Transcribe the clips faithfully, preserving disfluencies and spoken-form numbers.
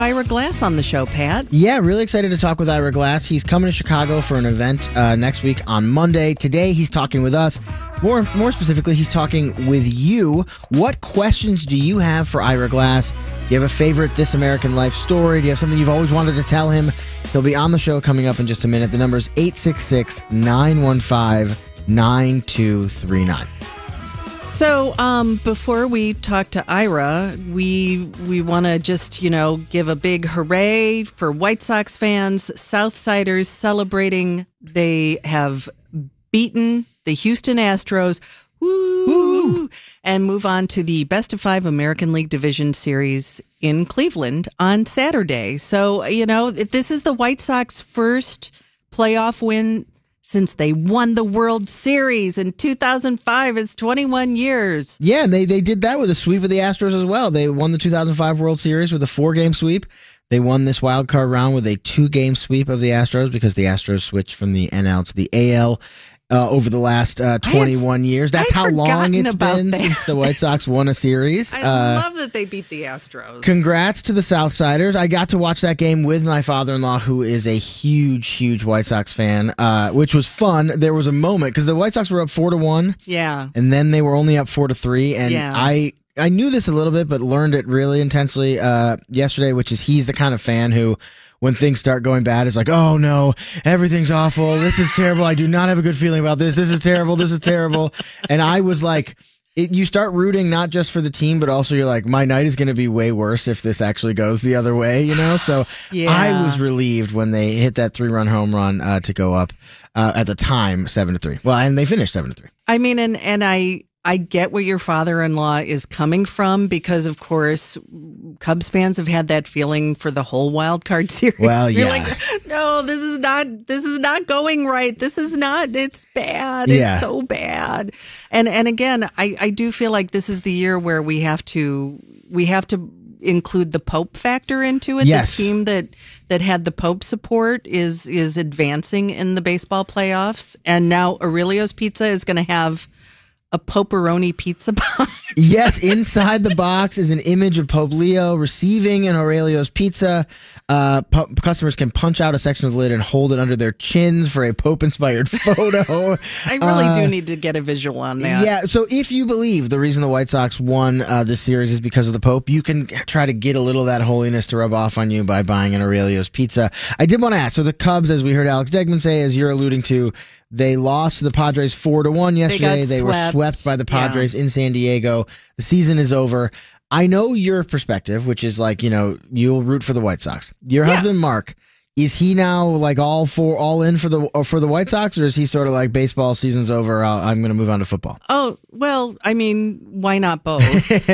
Ira Glass on the show, Pat. Yeah, really excited to talk with Ira Glass. He's coming to Chicago for an event uh, next week on Monday. Today, he's talking with us. More, more specifically, he's talking with you. What questions do you have for Ira Glass? Do you have a favorite This American Life story? Do you have something you've always wanted to tell him? He'll be on the show coming up in just a minute. The number is eight six six, nine one five, nine two three nine. So um, before we talk to Ira, we we want to just, you know, give a big hooray for White Sox fans. Southsiders celebrating. They have beaten the Houston Astros. Woo! Woo! And move on to the Best of Five American League Division Series in Cleveland on Saturday. So, you know, this is the White Sox first playoff win since they won the World Series in two thousand five. It's twenty-one years. Yeah, and they, they did that with a sweep of the Astros as well. They won the two thousand five World Series with a four-game sweep. They won this wild card round with a two-game sweep of the Astros because the Astros switched from the N L to the A L uh, over the last uh, twenty-one had, years. That's how long it's been that. since the White Sox won a series. I uh, love that they beat the Astros. Congrats to the Southsiders. I got to watch that game with my father-in-law, who is a huge, huge White Sox fan, uh, which was fun. There was a moment because the White Sox were up four to one. Yeah. And then they were only up four to three. And yeah. I... I knew this a little bit, but learned it really intensely uh, yesterday, which is he's the kind of fan who, when things start going bad, is like, oh, no, everything's awful. This is terrible. I do not have a good feeling about this. This is terrible. This is terrible. And I was like, it, you start rooting not just for the team, but also you're like, my night is going to be way worse if this actually goes the other way, you know? So yeah. I was relieved when they hit that three-run home run uh, to go up uh, at the time, seven to three. Well, and they finished seven to three. I mean, and, and I... I get where your father-in-law is coming from because, of course, Cubs fans have had that feeling for the whole wild card series. Well, You're yeah. like, no, this is not. This is not going right. This is not. It's bad. Yeah. It's so bad. And and again, I, I do feel like this is the year where we have to we have to include the Pope factor into it. Yes. The team that that had the Pope support is is advancing in the baseball playoffs, and now Aurelio's Pizza is going to have a Poperoni pizza box. Yes, inside the box is an image of Pope Leo receiving an Aurelio's Pizza. Uh, pu- customers can punch out a section of the lid and hold it under their chins for a Pope-inspired photo. I really uh, do need to get a visual on that. Yeah, so if you believe the reason the White Sox won uh, this series is because of the Pope, you can try to get a little of that holiness to rub off on you by buying an Aurelio's Pizza. I did want to ask, so the Cubs, as we heard Alex Degman say, as you're alluding to, they lost to the Padres four to one yesterday. They, they were swept by the Padres yeah. in San Diego. The season is over. I know your perspective, which is like, you know, you'll root for the White Sox. Your yeah. husband, Mark, is he now like all for all in for the for the White Sox, or is he sort of like baseball season's over, I'll, I'm going to move on to football? Oh, well, I mean, why not both?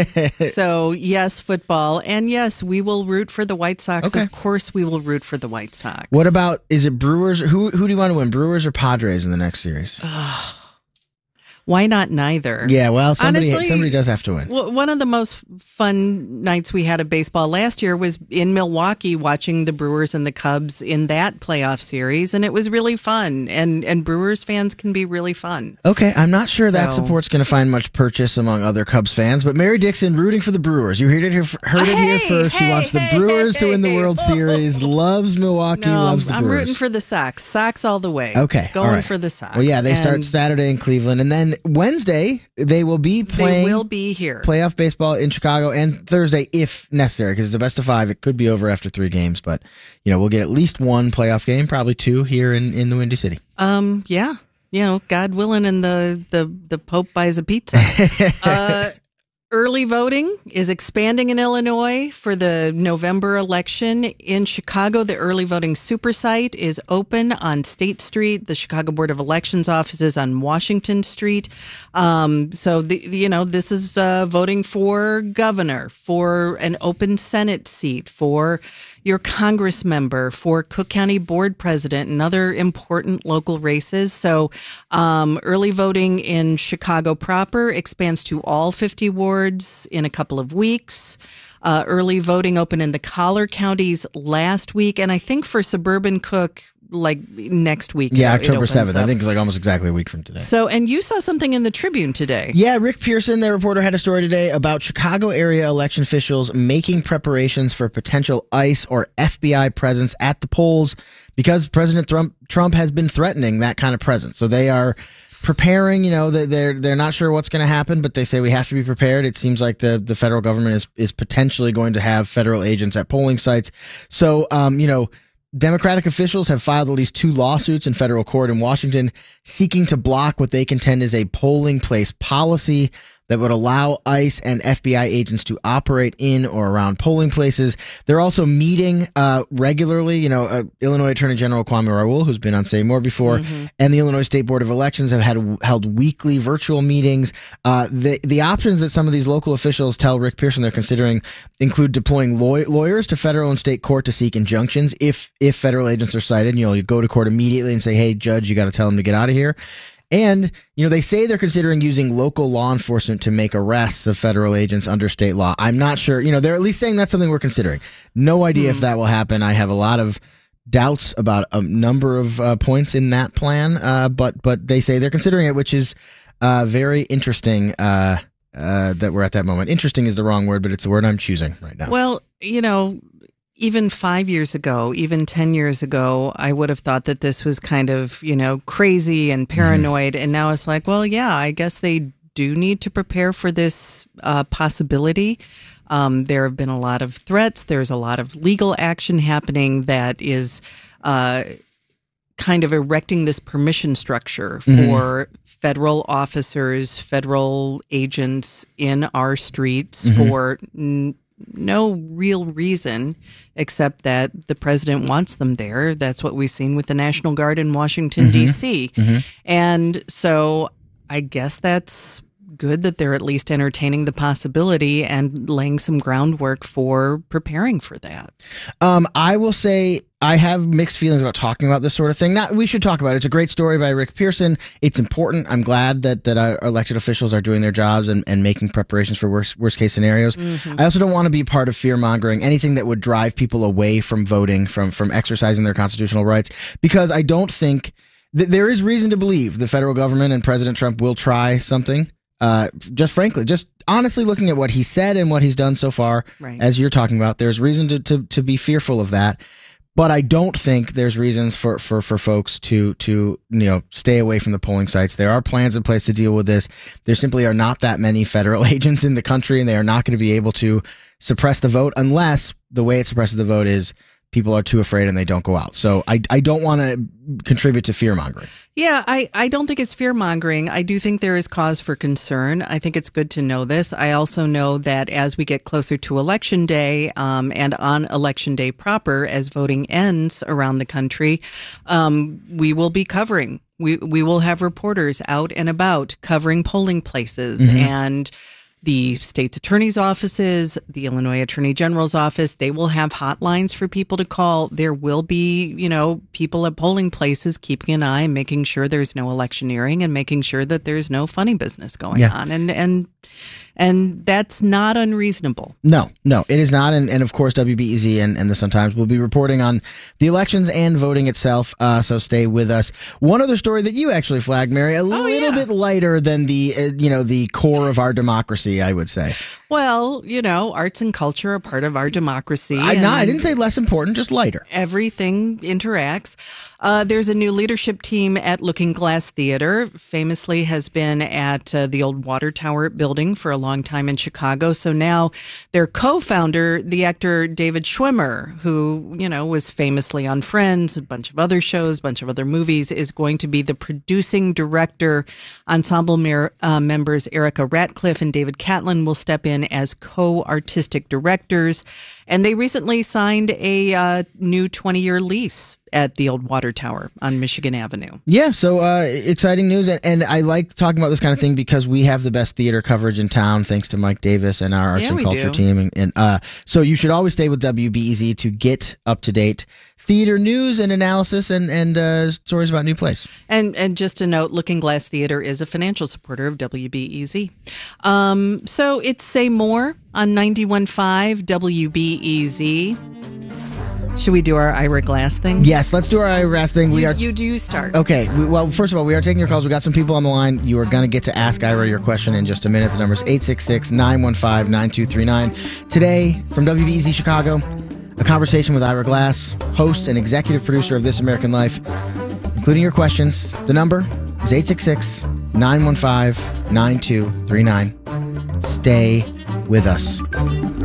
So, yes, football, and yes, we will root for the White Sox. Okay. Of course, we will root for the White Sox. What about, is it Brewers? Who who do you want to win, Brewers or Padres in the next series? Why not neither? Yeah, well, somebody Honestly, somebody does have to win. Well, one of the most fun nights we had of baseball last year was in Milwaukee watching the Brewers and the Cubs in that playoff series, and it was really fun. And and Brewers fans can be really fun. Okay, I'm not sure so, that support's going to find much purchase among other Cubs fans, but Mary Dixon rooting for the Brewers. You heard it here, heard it hey, here first. Hey, she wants hey, the Brewers hey, to win the hey, World hey. Series, loves Milwaukee, no, loves the I'm Brewers. rooting for the Sox. Sox all the way. Okay, going all right. for the Sox. Well, yeah, they and start Saturday in Cleveland, and then Wednesday they will be playing. They will be here. Playoff baseball in Chicago, and Thursday if necessary, because it's the best of five. It could be over after three games, but you know we'll get at least one playoff game, probably two here in, in the Windy City. Um, yeah, you know, God willing, and the the the Pope buys a pizza. uh, Early voting is expanding in Illinois for the November election. In Chicago, the early voting super site is open on State Street. The Chicago Board of Elections office is on Washington Street. Um, so, the, you know, this is uh, voting for governor, for an open Senate seat, for your Congress member, for Cook County Board president, and other important local races. So um, early voting in Chicago proper expands to all fifty wards in a couple of weeks. Uh, early voting opened in the collar counties last week. And I think for suburban Cook, like next week. Yeah, it, October it seventh. up. I think it's like almost exactly a week from today. So, and you saw something in the Tribune today. Yeah, Rick Pearson, their reporter, had a story today about Chicago area election officials making preparations for potential ICE or F B I presence at the polls because President Trump, Trump has been threatening that kind of presence. So they are preparing, you know, they're they're not sure what's going to happen, but they say we have to be prepared. It seems like the, the federal government is, is potentially going to have federal agents at polling sites. So, um, you know, Democratic officials have filed at least two lawsuits in federal court in Washington seeking to block what they contend is a polling place policy that would allow ICE and F B I agents to operate in or around polling places. They're also meeting uh, regularly. You know, uh, Illinois Attorney General Kwame Raoul, who's been on Say More before, mm-hmm. and the Illinois State Board of Elections have had held weekly virtual meetings. Uh, the the options that some of these local officials tell Rick Pearson they're considering include deploying law- lawyers to federal and state court to seek injunctions if if federal agents are cited. You know, you go to court immediately and say, "Hey, judge, you got to tell them to get out of here." And, you know, they say they're considering using local law enforcement to make arrests of federal agents under state law. I'm not sure. You know, they're at least saying that's something we're considering. No idea hmm. if that will happen. I have a lot of doubts about a number of uh, points in that plan, uh, but but they say they're considering it, which is uh, very interesting uh, uh, that we're at that moment. Interesting is the wrong word, but it's the word I'm choosing right now. Well, you know, even five years ago, even ten years ago, I would have thought that this was kind of, you know, crazy and paranoid. Mm-hmm. And now it's like, well, yeah, I guess they do need to prepare for this uh, possibility. Um, there have been a lot of threats. There's a lot of legal action happening that is uh, kind of erecting this permission structure for mm-hmm. federal officers, federal agents in our streets mm-hmm. for n- no real reason except that the president wants them there. That's what we've seen with the National Guard in Washington, mm-hmm. D C Mm-hmm. And so I guess that's good that they're at least entertaining the possibility and laying some groundwork for preparing for that. Um, I will say I have mixed feelings about talking about this sort of thing. Not, we should talk about it. It's a great story by Rick Pearson. It's important. I'm glad that that our elected officials are doing their jobs and, and making preparations for worst, worst case scenarios. Mm-hmm. I also don't want to be part of fear mongering, anything that would drive people away from voting, from, from exercising their constitutional rights, because I don't think that there is reason to believe the federal government and President Trump will try something. Uh, just frankly, just honestly looking at what he said and what he's done so far, right. as you're talking about, there's reason to, to, to be fearful of that. But I don't think there's reasons for, for, for folks to, to, you know, stay away from the polling sites. There are plans in place to deal with this. There simply are not that many federal agents in the country, and they are not going to be able to suppress the vote unless the way it suppresses the vote is people are too afraid and they don't go out. So I, I don't want to contribute to fear mongering. Yeah, I, I don't think it's fear mongering. I do think there is cause for concern. I think it's good to know this. I also know that as we get closer to Election Day um, and on Election Day proper, as voting ends around the country, um, we will be covering. We, we will have reporters out and about covering polling places mm-hmm. and the state's attorney's offices, the Illinois Attorney General's office, they will have hotlines for people to call. There will be, you know, people at polling places keeping an eye, making sure there's no electioneering and making sure that there's no funny business going yeah. on. And and and that's not unreasonable. No, no, it is not. And, and of course, W B E Z and, and the Sun-Times will be reporting on the elections and voting itself. Uh, so stay with us. One other story that you actually flagged, Mary, a oh, little yeah. bit lighter than the, uh, you know, the core of our democracy, I would say. Well, you know, arts and culture are part of our democracy. I, not, I didn't say less important, just lighter. Everything interacts. Uh, there's a new leadership team at Looking Glass Theater. Famously has been at uh, the old Water Tower building for a long time in Chicago. So now their co-founder, the actor David Schwimmer, who, you know, was famously on Friends, a bunch of other shows, a bunch of other movies, is going to be the producing director. Ensemble mer- uh, members Erica Ratcliffe and David Catlin will step in as co-artistic directors. And they recently signed a uh, new twenty-year lease at the old Water Tower on Michigan Avenue. Yeah, so uh, exciting news. And, and I like talking about this kind of thing because we have the best theater coverage in town, thanks to Mike Davis and our Arts yeah, and Culture do. team. And, and uh, so you should always stay with W B E Z to get up-to-date theater news and analysis and, and uh, stories about new plays. And and just a note, Looking Glass Theater is a financial supporter of W B E Z. Um, so it's Say More on ninety-one point five W B E Z. Should we do our Ira Glass thing? Yes, let's do our Ira Glass thing. We you, are. You do start. Okay. We, well, first of all, we are taking your calls. We got some people on the line. You are going to get to ask Ira your question in just a minute. The number is eight six six, nine one five, nine two three nine. Today, from W B E Z Chicago, a conversation with Ira Glass, host and executive producer of This American Life, including your questions. The number is eight six six, nine one five, nine two three nine. Stay with us.